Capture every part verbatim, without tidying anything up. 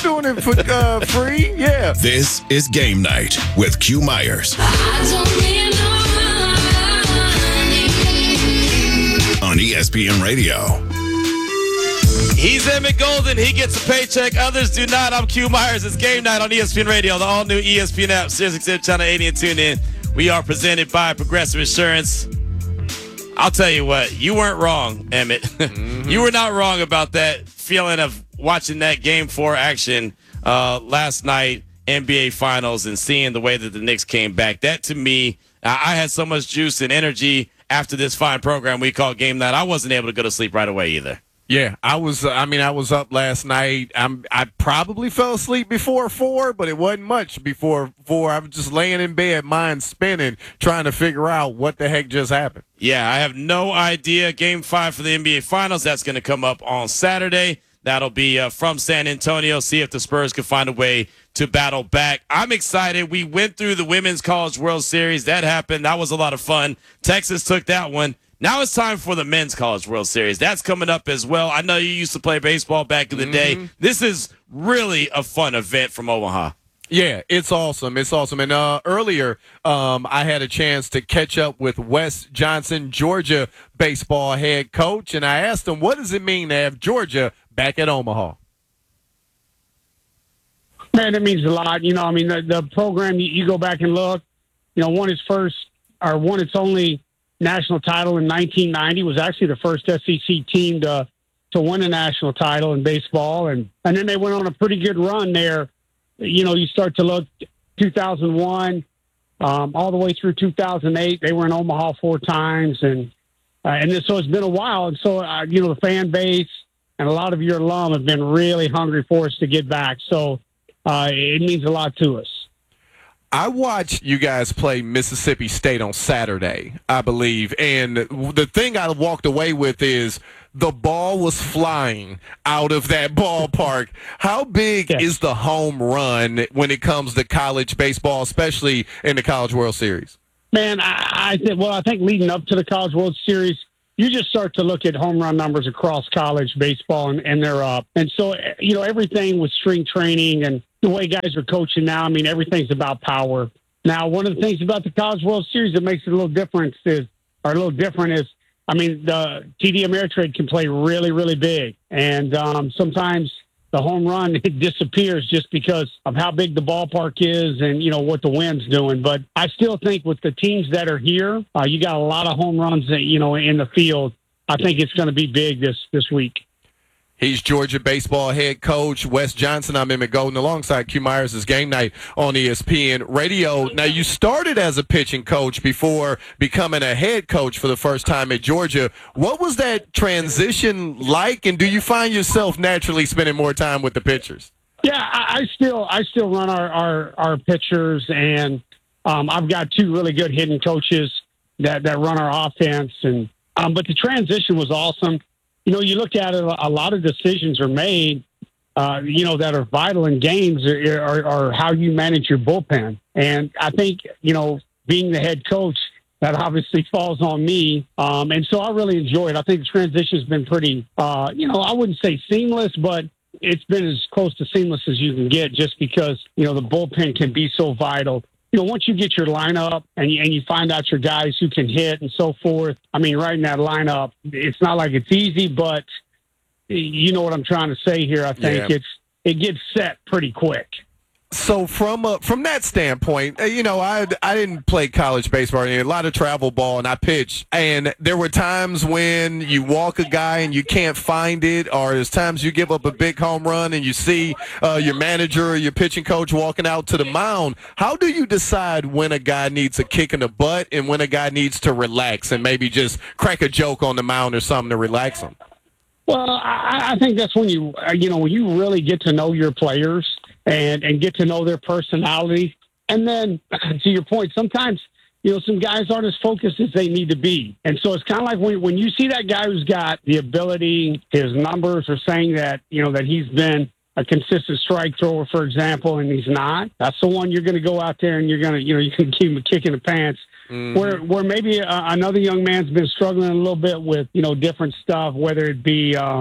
doing it for uh, free. Yeah. This is Game Night with Q Myers. On E S P N Radio. He's Emmett Golden. He gets a paycheck. Others do not. I'm Q Myers. It's Game Night on E S P N Radio, the all-new E S P N app, SiriusXM Channel eighty, and tune in. We are presented by Progressive Insurance. I'll tell you what, you weren't wrong, Emmett. Mm-hmm. You were not wrong about that feeling of watching that Game four action uh, last night, N B A Finals, and seeing the way that the Knicks came back. That, to me, I had so much juice and energy after this fine program we call Game Night. I wasn't able to go to sleep right away either. Yeah, I was. Uh, I mean, I was up last night. I'm, I probably fell asleep before four, but it wasn't much before four. I was just laying in bed, mind spinning, trying to figure out what the heck just happened. Yeah, I have no idea. Game five for the N B A Finals. That's going to come up on Saturday. That'll be uh, from San Antonio. See if the Spurs can find a way to battle back. I'm excited. We went through the Women's College World Series. That happened. That was a lot of fun. Texas took that one. Now it's time for the Men's College World Series. That's coming up as well. I know you used to play baseball back in the mm-hmm. day. This is really a fun event from Omaha. Yeah, it's awesome. It's awesome. And uh, earlier, um, I had a chance to catch up with Wes Johnson, Georgia baseball head coach, and I asked him, what does it mean to have Georgia back at Omaha? Man, it means a lot. You know, I mean, the, the program, you, you go back and look, you know, won its first, or won its only national title in nineteen ninety, was actually the first S E C team to to win a national title in baseball. And, and then they went on a pretty good run there. You know, you start to look two thousand one, um, all the way through two thousand eight. They were in Omaha four times. And, uh, and then, so it's been a while. And so, uh, you know, the fan base and a lot of your alum have been really hungry for us to get back. So uh, it means a lot to us. I watched you guys play Mississippi State on Saturday, I believe, and the thing I walked away with is the ball was flying out of that ballpark. How big yes. is the home run when it comes to college baseball, especially in the College World Series? Man, I, I think, well, I think leading up to the College World Series, you just start to look at home run numbers across college baseball, and, and they're up. And so, you know, everything with string training and the way guys are coaching now, I mean, everything's about power. Now, one of the things about the College World Series that makes it a little different is, or a little different is, I mean, the T D Ameritrade can play really, really big. And um, sometimes the home run, it disappears just because of how big the ballpark is and, you know, what the wind's doing. But I still think with the teams that are here, uh, you got a lot of home runs, that, you know, in the field. I think it's going to be big this, this week. He's Georgia baseball head coach Wes Johnson. I'm Emmett Golden alongside Q Myers. It's Game Night on E S P N Radio. Now, you started as a pitching coach before becoming a head coach for the first time at Georgia. What was that transition like, and do you find yourself naturally spending more time with the pitchers? Yeah, I, I still I still run our, our, our pitchers, and um, I've got two really good hitting coaches that, that run our offense. And um, but the transition was awesome. You know, you look at it, a lot of decisions are made, uh, you know, that are vital in games, or, or, or how you manage your bullpen. And I think, you know, being the head coach, that obviously falls on me. Um, and so I really enjoy it. I think the transition has been pretty, uh, you know, I wouldn't say seamless, but it's been as close to seamless as you can get, just because, you know, the bullpen can be so vital. You know, once you get your lineup and you, and you find out your guys who can hit and so forth, I mean, right in that lineup, it's not like it's easy, but you know what I'm trying to say here. I think yeah. it's it gets set pretty quick. So from uh, from that standpoint, uh, you know, I I didn't play college baseball. I mean, a lot of travel ball, and I pitched. And there were times when you walk a guy and you can't find it, or there's times you give up a big home run and you see uh, your manager or your pitching coach walking out to the mound. How do you decide when a guy needs a kick in the butt and when a guy needs to relax and maybe just crack a joke on the mound or something to relax him? Well, I, I think that's when you, you know, when you really get to know your players and, and get to know their personality. And then, to your point, sometimes, you know, some guys aren't as focused as they need to be. And so it's kind of like when, when you see that guy who's got the ability, his numbers are saying that, you know, that he's been a consistent strike thrower, for example, and he's not. That's the one you're going to go out there and you're going to, you know, you can give him a kick in the pants. Mm-hmm. Where where maybe uh, another young man's been struggling a little bit with, you know, different stuff, whether it be um,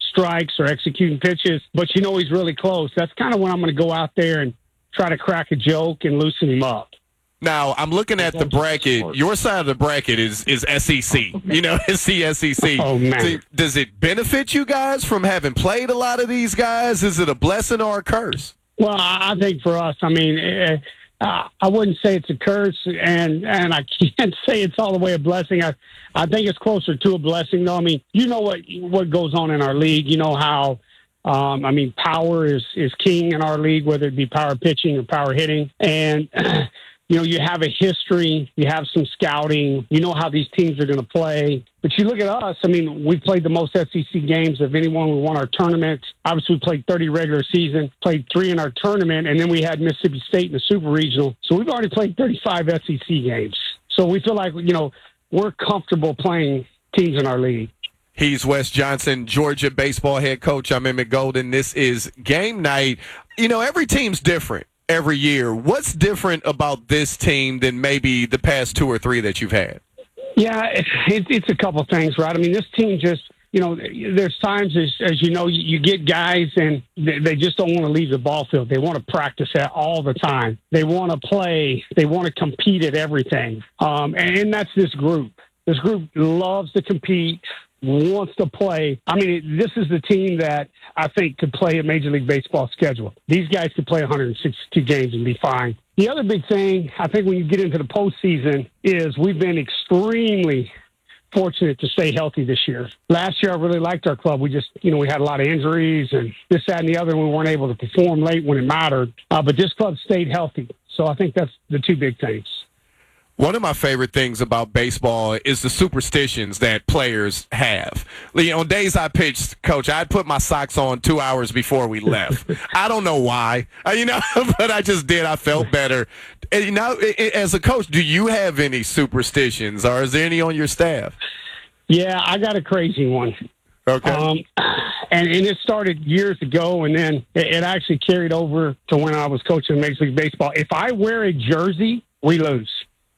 strikes or executing pitches, but you know he's really close. That's kind of when I'm going to go out there and try to crack a joke and loosen him up. Now, I'm looking at the bracket. Your side of the bracket is is S E C. You know, it's the S E C. Oh, man. So, does it benefit you guys from having played a lot of these guys? Is it a blessing or a curse? Well, I think for us, I mean, uh, I wouldn't say it's a curse, and, and I can't say it's all the way a blessing. I, I think it's closer to a blessing, though. I mean, you know what what goes on in our league. You know how, um, I mean, power is, is king in our league, whether it be power pitching or power hitting. And you know, you have a history, you have some scouting, you know how these teams are going to play. But you look at us, I mean, we played the most S E C games of anyone. We won our tournament. Obviously, we played thirty regular season, played three in our tournament, and then we had Mississippi State in the Super Regional. So we've already played thirty-five S E C games. So we feel like, you know, we're comfortable playing teams in our league. He's Wes Johnson, Georgia baseball head coach. I'm Emmett Golden. This is Game Night. You know, every team's different every year. What's different about this team than maybe the past two or three that you've had? Yeah, it, it, it's a couple things, right? I mean, this team just, you know, there's times, as, as you know, you, you get guys and they, they just don't want to leave the ball field. They want to practice that all the time. They want to play. They want to compete at everything. Um, and, and that's this group. This group loves to compete, wants to play. I mean, this is the team that I think could play a Major League Baseball schedule. These guys could play one hundred sixty-two games and be fine. The other big thing, I think, when you get into the postseason is we've been extremely fortunate to stay healthy this year. Last year, I really liked our club. We just, you know, we had a lot of injuries and this, that, and the other. And we weren't able to perform late when it mattered. Uh, but this club stayed healthy. So I think that's the two big things. One of my favorite things about baseball is the superstitions that players have. You know, on days I pitched, Coach, I'd put my socks on two hours before we left. I don't know why, uh, you know, but I just did. I felt better. And, you know, as a coach, do you have any superstitions, or is there any on your staff? Yeah, I got a crazy one. Okay. Um, and, and it started years ago, and then it, it actually carried over to when I was coaching Major League Baseball. If I wear a jersey, we lose.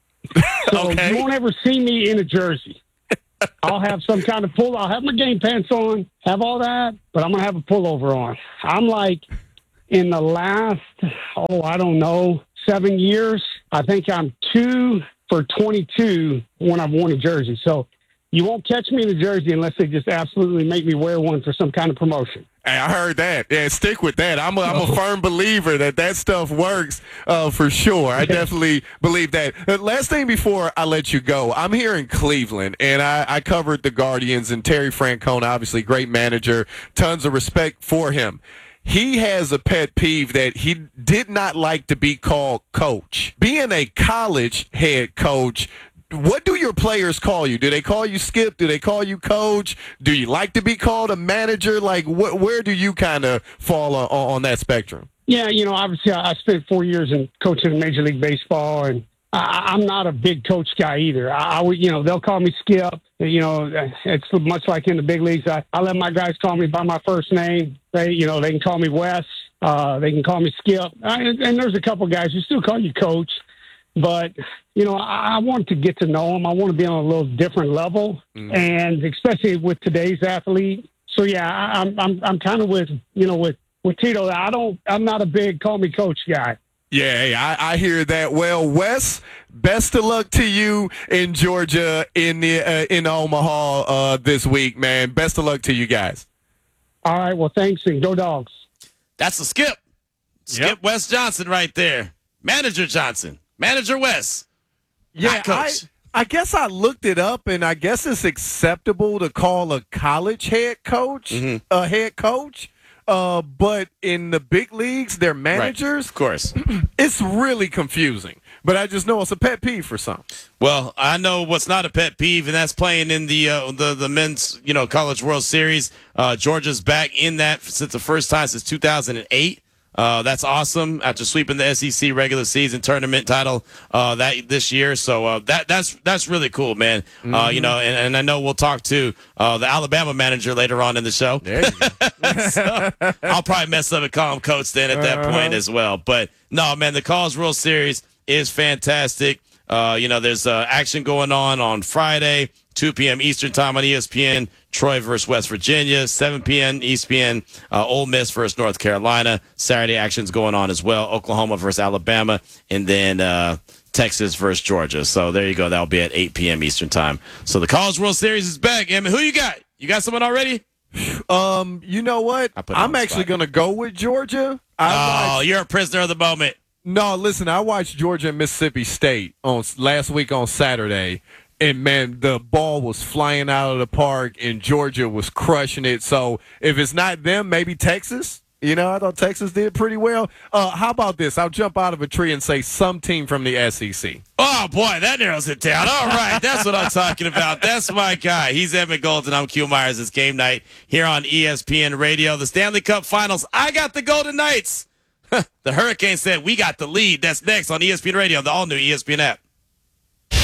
So okay. You won't ever see me in a jersey. I'll have some kind of pull. I'll have my game pants on, have all that, but I'm going to have a pullover on. I'm like, in the last, oh, I don't know, seven years, I think I'm two for twenty-two when I've worn a jersey. So you won't catch me in a jersey unless they just absolutely make me wear one for some kind of promotion. Hey, I heard that. Yeah, stick with that. I'm a, I'm a firm believer that that stuff works uh, for sure. I definitely believe that. Uh, last thing before I let you go, I'm here in Cleveland, and I, I covered the Guardians, and Terry Francona, obviously great manager, tons of respect for him. He has a pet peeve that he did not like to be called coach. Being a college head coach, what do your players call you? Do they call you Skip? Do they call you coach? Do you like to be called a manager? Like, wh- where do you kind of fall on, on that spectrum? Yeah, you know, obviously I spent four years in coaching Major League Baseball, and I, I'm not a big coach guy either. I, I would, you know, they'll call me Skip. You know, it's much like in the big leagues. I, I let my guys call me by my first name. They, you know, they can call me Wes. Uh, they can call me Skip. I, and there's a couple guys who still call you coach. But, you know, I, I want to get to know them. I want to be on a little different level, mm-hmm. and especially with today's athlete. So, yeah, I, I'm I'm I'm kind of with, you know, with, with Tito. I don't, I'm not a big call me coach guy. Yeah, I, I hear that. Well, Wes, best of luck to you in Georgia, in the uh, in Omaha uh, this week, man. Best of luck to you guys. All right, well, thanks, and go Dogs. That's a Skip. Skip yep. Wes Johnson right there. Manager Johnson. Manager Wes. Yeah, I, I guess I looked it up, and I guess it's acceptable to call a college head coach mm-hmm. a head coach. Uh, but in the big leagues, they're managers. Right. Of course. It's really confusing. But I just know it's a pet peeve for some. Well, I know what's not a pet peeve, and that's playing in the uh, the the men's you know College World Series. Uh, Georgia's back in that since the first time since two thousand eight. Uh, that's awesome after sweeping the S E C regular season tournament title uh, that this year. So uh, that that's that's really cool, man. Mm-hmm. Uh, you know, and, and I know we'll talk to uh, the Alabama manager later on in the show. There you go. So I'll probably mess up and call him coach then at that uh-huh. point as well. But no, man, the College World Series is fantastic. Uh, you know, there's uh, action going on on Friday. two p.m. Eastern time on E S P N. Troy versus West Virginia. seven p.m. E S P N. Uh, Ole Miss versus North Carolina. Saturday action's going on as well. Oklahoma versus Alabama. And then uh, Texas versus Georgia. So there you go. That'll be at eight p.m. Eastern time. So the College World Series is back. I mean, who you got? You got someone already? Um, you know what? I'm actually going to go with Georgia. I oh, watched, you're a prisoner of the moment. No, listen, I watched Georgia and Mississippi State on last week on Saturday, and, man, the ball was flying out of the park, and Georgia was crushing it. So if it's not them, maybe Texas. You know, I thought Texas did pretty well. Uh, how about this? I'll jump out of a tree and say some team from the S E C. Oh, boy, that narrows it down. All right, that's what I'm talking about. That's my guy. He's Emmett Golden. I'm Q Myers. It's game night here on E S P N Radio. The Stanley Cup Finals. I got the Golden Knights. The Hurricanes said we got the lead. That's next on E S P N Radio, the all-new E S P N app.